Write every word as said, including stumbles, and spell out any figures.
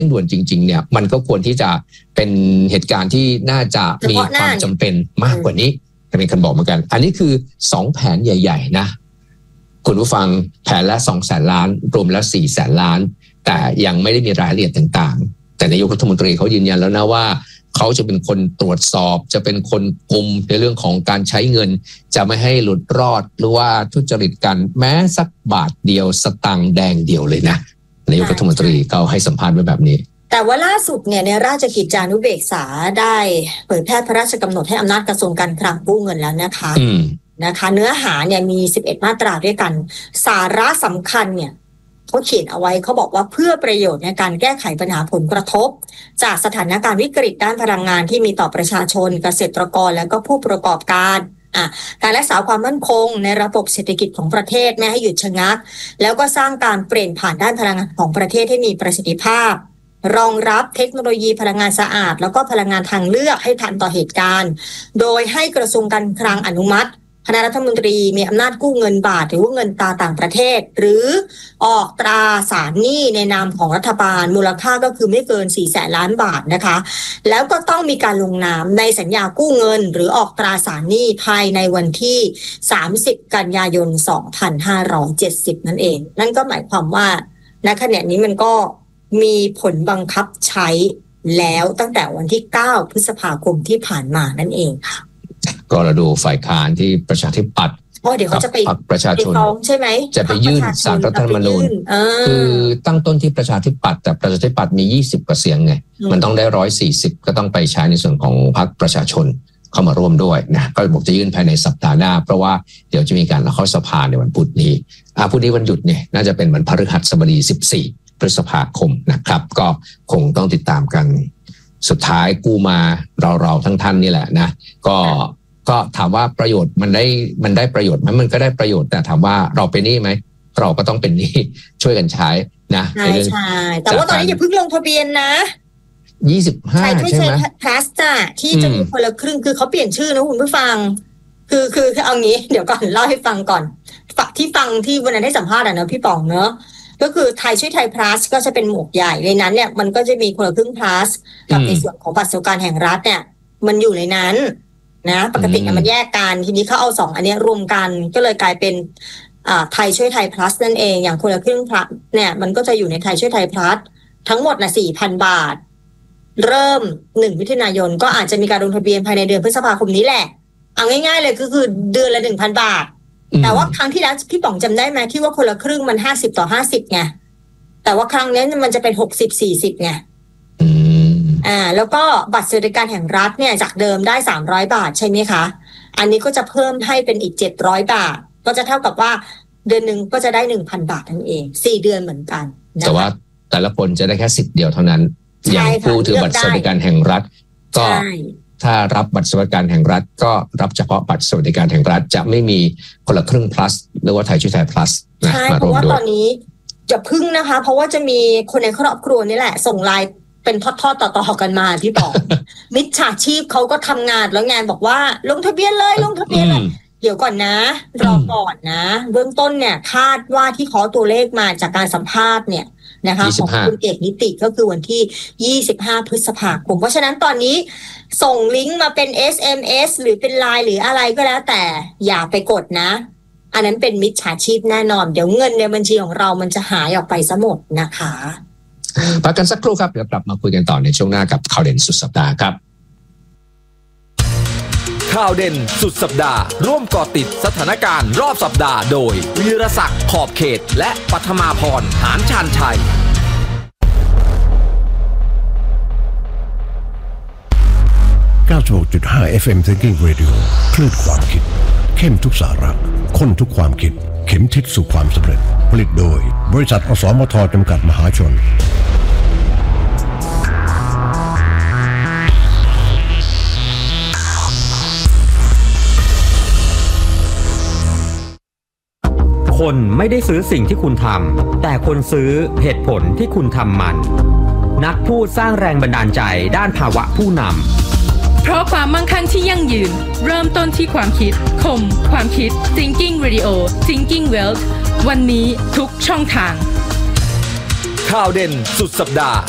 งด่วนจริงๆเนี่ยมันก็ควรที่จะเป็นเหตุการณ์ที่น่าจะมีความจำเป็นมากกว่านี้เป็นคนบอกเหมือนกันอันนี้คือสองแผนใหญ่ๆนะคุณผู้ฟังแผนละสองแสนล้านรวมแล้วสี่แสนล้านแต่ยังไม่ได้มีรายละเอียดต่างๆแต่นายกรัฐมนตรีเขายืนยันแล้วนะว่าเขาจะเป็นคนตรวจสอบจะเป็นคนกุมในเรื่องของการใช้เงินจะไม่ให้หลุดรอดหรือว่าทุจริตกันแม้สักบาทเดียวสตางค์แดงเดียวเลยนะนายกรัฐมนตรีเขาให้สัมภาษณ์ไว้แบบนี้แต่ว่าล่าสุดเนี่ยในราชกิจจานุเบกษาได้เผยแพร่พระราชกำหนดให้อำนาจกระทรวงการคลังกู้เงินแล้วนะคะนะคะเนื้อหาเนี่ยมีสิบเอ็ดมาตราด้วยกันสาระสำคัญเนี่ยเขาเขียนเอาไว้เขาบอกว่าเพื่อประโยชน์ในการแก้ไขปัญหาผลกระทบจากสถานการณ์วิกฤตด้านพลังงานที่มีต่อประชาชนเกษตรกรและก็ผู้ประกอบการอ่ะการรักษาความมั่นคงในระบบเศรษฐกิจของประเทศไม่ให้หยุดชะงักแล้วก็สร้างการเปลี่ยนผ่านด้านพลังงานของประเทศให้มีประสิทธิภาพรองรับเทคโนโลยีพลังงานสะอาดแล้วก็พลังงานทางเลือกให้ทันต่อเหตุการณ์โดยให้กระทรวงการคลังอนุมัติคณะรัฐมนตรีมีอำนาจกู้เงินบาทหรือว่าเงินตราต่างประเทศหรือออกตราสารหนี้ในนามของรัฐบาลมูลค่าก็คือไม่เกินสี่แสนล้านบาทนะคะแล้วก็ต้องมีการลงนามในสัญญากู้เงินหรือออกตราสารหนี้ภายในวันที่สามสิบกันยายนสองพันห้าร้อยเจ็ดสิบนั่นเองนั่นก็หมายความว่าณขณะนี้มันก็มีผลบังคับใช้แล้วตั้งแต่วันที่เก้าพฤษภาคมที่ผ่านมานั่นเองค่ะก็เราดูฝ่ายค้านที่ประชาธิปัตย์อ๋อเดี๋ยวเขาจะไปประชาชนใช่ไหมจะไปยื่นศาลรัฐธรรมนูญคือตั้งต้นที่ประชาธิปัตย์แต่ประชาธิปัตย์มียี่สิบกว่าเสียงไงมันต้องได้หนึ่งร้อยสี่สิบก็ต้องไปใช้ในส่วนของพรรคประชาชนเข้ามาร่วมด้วยนะก็บอกจะยื่นภายในสัปดาห์หน้าเพราะว่าเดี๋ยวจะมีการเข้าสภาในวันพุธนี้อ่าพุธนี้วันหยุดเนี่ยน่าจะเป็นวันพฤหัสบดีสิบสี่พฤษภาคมนะครับก็คงต้องติดตามกันสุดท้ายกู้มาเราๆทั้งท่านนี่แหละนะก็ก็ถามว่าประโยชน์มันได้มันได้ประโยชน์ไหมมันก็ได้ประโยชน์แต่ถามว่าเราเป็นหนี้ไหมเราก็ต้องเป็นหนี้ช่วยกันใช้นะใช่ใช่แต่ว่าตอนนี้อย่าเพิ่งลงทะเบียนนะยี่สิบห้าใช่ไหมพลัสจ้ะที่จะมีคนละครึ่งคือเขาเปลี่ยนชื่อนะคุณผู้ฟังคือคือคือเอางี้เดี๋ยวก่อนเล่าให้ฟังก่อนฝักที่ฟังที่วันนั้นได้สัมภาษณ์อ่ะเนอะพี่ป๋องเนอะก็คือไทยช่วยไทย plus ก็จะเป็นหมวกใหญ่ในนั้นเนี่ยมันก็จะมีคนละครึ่ง plus กับในส่วนของบัตรสวัสดิการแห่งรัฐเนี่ยมันอยู่ในนั้นนะปกติมันแยกกันทีนี้เขาเอาสองอันนี้รวมกันก็เลยกลายเป็นอ่าไทยช่วยไทย plus นั่นเองอย่างคนละครึ่ง plus เนี่ยมันก็จะอยู่ในไทยช่วยไทย plus ทั้งหมดน่ะ สี่พัน บาทเริ่มหนึ่งมิถุนายนก็อาจจะมีการลงทะเบียนภายในเดือนพฤษภาคมนี้แหละเอาง่ายๆเลยก็คือเดือนละ หนึ่งพัน บาทแต่ว่าครั้งที่แล้วพี่ป๋องจำได้ไหมที่ว่าคนละครึ่งมันห้าสิบต่อห้าสิบไงแต่ว่าครั้งนี้มันจะเป็นหกสิบ สี่สิบไงอ่าแล้วก็บัตรสวัสดิการแห่งรัฐเนี่ยจากเดิมได้สามร้อยบาทใช่ไหมคะอันนี้ก็จะเพิ่มให้เป็นอีกเจ็ดร้อยบาทก็จะเท่ากับว่าเดือนนึงก็จะได้ หนึ่งพัน บาทนั่นเองสี่เดือนเหมือนกันแต่ว่าแต่ละคนจะได้แค่สิทธิ์เดียวเท่านั้นอย่างผู้ถือบัตรสวัสดิการแห่งรัฐก็ถ้ารับบัตรสวัสดิการแห่งรัฐก็รับเฉพาะบัตรสวัสดิการแห่งรัฐจะไม่มีคนละครึ่ง plus หรือว่าไทยช่วยไทย plus นะมาร่วมด้วยเพราะว่าตอนนี้จะพึ่งนะคะเพราะว่าจะมีคนในครอบครัวนี่แหละส่งไลน์เป็นทอดๆต่อๆกันมาที่บอก มิจฉาชีพเขาก็ทำงานแล้วงานบอกว่าลงทะเบียนเลยลงทะเบียนเลยเดี๋ยวก่อนนะรอก่อนนะเบื้องต้นเนี่ยคาดว่าที่ขอตัวเลขมาจากการสัมภาษณ์เนี่ยนะคะของคุณเอกนิติก็คือวันที่ยี่สิบห้าพฤษภาคมเพราะฉะนั้นตอนนี้ส่งลิงก์มาเป็น เอส เอ็ม เอส หรือเป็น ไลน์ หรืออะไรก็แล้วแต่อย่าไปกดนะอันนั้นเป็นมิจฉาชีพแน่นอนเดี๋ยวเงินในบัญชีของเรามันจะหายออกไปซะหมดนะคะพักกันสักครู่ครับเดี๋ยวกลับมาคุยกันต่อในช่วงหน้ากับข่าวเด่นสุดสัปดาห์ครับข่าวเด่นสุดสัปดาห์ร่วมเกาะติดสถานการณ์รอบสัปดาห์โดยวีรศักดิ์ขอบเขตและปัทมาพรหานชาญชัยเก้าสิบหกจุดห้า เอฟ เอ็ม Thinking Radio คลื่นความคิดเข้มทุกสาระข้นทุกความคิดเข็มทิศสู่ความสำเร็จผลิตโดยบริษัทอสมทจำกัดมหาชนคนไม่ได้ซื้อสิ่งที่คุณทำแต่คนซื้อเหตุผลที่คุณทำมันนักพูดสร้างแรงบันดาลใจด้านภาวะผู้นำเพราะความมั่งคั่งที่ยั่งยืนเริ่มต้นที่ความคิดคมความคิด Thinking Radio Thinking Wealth วันนี้ทุกช่องทางข่าวเด่นสุดสัปดาห์